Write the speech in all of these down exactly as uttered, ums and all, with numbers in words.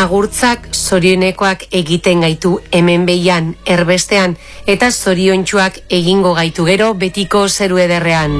Agurtzak zorionekoak egiten gaitu hemen behian, erbestean, eta zoriontsuak egingo gaitu gero betiko zeru ederrean.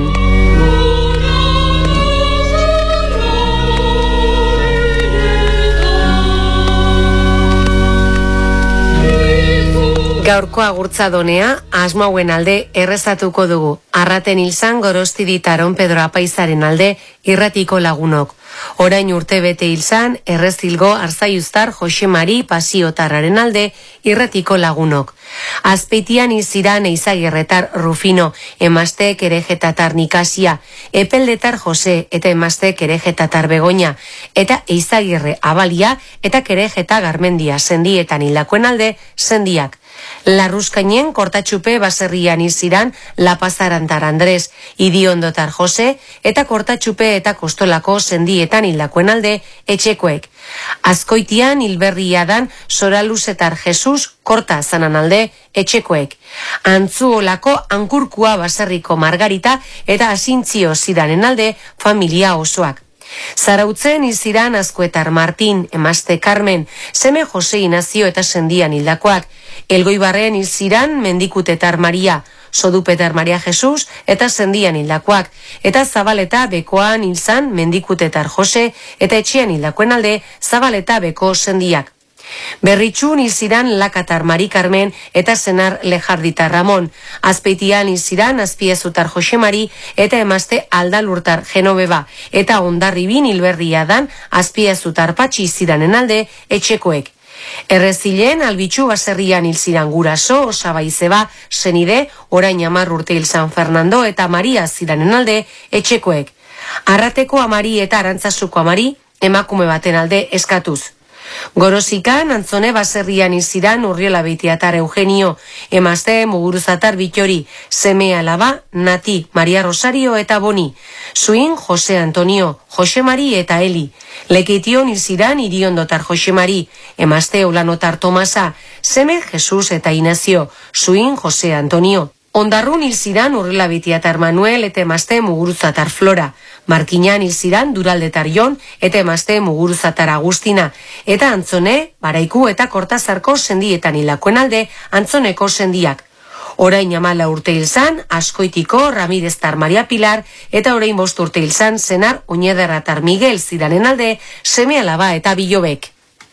Gaurko agurtza donea, asmauen alde errezatuko dugu. Arraten hilzan Gorostidi Taron Pedro Apaizaren alde irratiko lagunok. Orain urte bete hilzan errezilgo Arzaiuztar Jose Mari Pasiotarraren alde irratiko lagunok. Azpeitian iziran Eizagirretar Rufino, emazteek erejetatar Nikasia, Epeldetar Jose eta emazteek erejetatar Begoña, eta Eizagirre Abalia eta kerejeta Garmendia sendietan hilakoen alde sendiak. Larruzkainen Kortatxupe baserrian iziran Lapazarantar Andres, Idiondotar Jose eta Kortatxupe eta Kostolako sendietan hildakoen alde etxekoek. Azkoitian hilberriadan Soraluzetar Jesus Korta zanan alde etxekoek. Antzuolako Ankurkua baserriko Margarita eta Asintzio zidanen alde familia osoak. Zarautzen iziran Azkoetar Martin, emazte Carmen, seme Jose Inazio eta sendian hildakoak. Elgoibarren iziran Mendikutetar Maria, Sodupetar Maria Jesus eta sendian hildakoak. Eta Zabaleta Bekoan hilzan Mendikutetar Jose eta etxean hildakoen alde Zabaleta Beko sendiak. Berritxun iziran Lakatar Mari Carmen eta senar Lejarditar Ramon. Azpeitian iziran Azpiezutar Jose Mari eta emazte Aldalurtar Genoveba. Eta Ondarribin hilberriadan Azpiezutar Patxi iziranen alde etxekoek. Errezilen Albitxu baserrian hilziran Guraso, Sabaizeba, senide, orain hamar urte hil San Fernando eta Maria ziranen alde etxekoek. Arrateko Amari eta Arantzazuko Amari emakume baten alde eskatuz. Gorosikan Antzone baserrian iziran Urriola Beitiatar Eugenio, emazte Muguruzatar Bitori, seme alaba Nati, Maria Rosario eta Boni, Zuin Jose Antonio, Jose Mari eta Eli, Lekition iziran Iriondotar Jose Mari, emazte Olanotar Tomasa, seme Jesus eta Inazio, Zuin Jose Antonio. Ondarrun hilziran Urriola Beitiatar Manuel eta emazte Muguruzatar Flora, Markinan hilziran Duraldetar Jon eta emazte Muguruzatar Agustina, eta Antzone, Baraiku eta Kortazarko sendietan hilakoen alde Antzoneko sendiak. Orain amala urte hilzan Azkoitiko Ramireztar Maria Pilar eta orain bost urte hilzan senar Oñederratar Miguel ziranen alde seme alaba eta bilobek.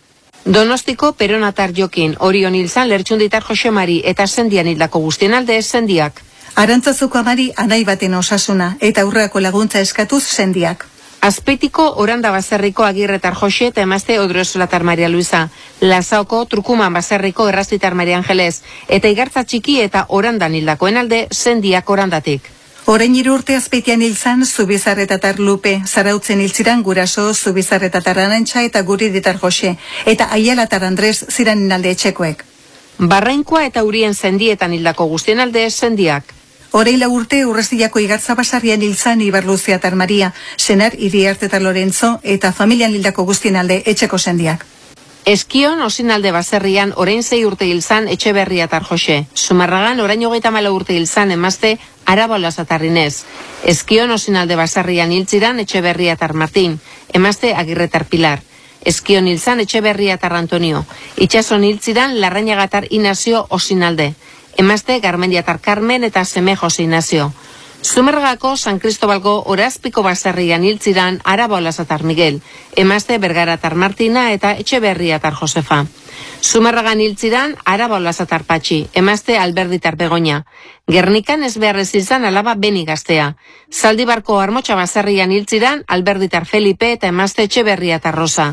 Donostiko Peronatar Jokin, Orion hilzan Lertxunditar Jose Mari eta sendian hildako guztien alde sendiak. Arantzazuko Amari anai baten osasuna eta aurreako laguntza eskatuz sendiak. Azpeitiko Oranda baserriko Agirretar Jose eta emazte Odriozolatar Maria Luisa, Lasaoko Trukuman baserriko Errastitar Maria Angeles eta Igartza Txiki eta Orandan hildakoen alde sendiak Orandatik. Orain hiru urte Azpeitian hilzan Zubizarretatar Lupe, Zarautzen hiltziran Guraso, Zubizarretatar Arantxa eta Guriditar Jose, eta Aialatar Andres ziranen alde etxekoek. Barrainkoa eta Urien sendietan hildako guztien alde sendiak. Oreila urte Urrestillako Igartza basarrian hilzan Ibarluziatar Maria, senar Iriartetar Lorenzo eta familian hildako guztien alde etxeko sendiak. Eskion Osinalde baserrian orain zei urte hilzan Etxeberriatar Jose. Zumarragan orain hogeita hamala urte hilzan emazte Arabaolazatar Inez. Eskion Osinalde baserrian hiltziran Etxeberriatar Martin, emazte Agirretar Pilar. Eskion hilzan Etxeberriatar Antonio. Itxason hiltziran Larrañagatar Inazio Osinalde. Emazte Garmendiatar Carmen eta seme Jose Inazio. Zumarragako San Cristobalgo Orazpiko baserrian hiltziran Arabaolazatar Miguel, emazte Bergaratar Martina eta Etxeberriatar Josefa. Zumarragan hiltziran Arabaolazatar Patxi, emazte Alberditar Begoña. Gernikan ez beharrez izan alaba Beni gaztea. Zaldibarko Armotxa baserrian hiltziran Alberditar Felipe eta emazte Etxeberriatar Rosa.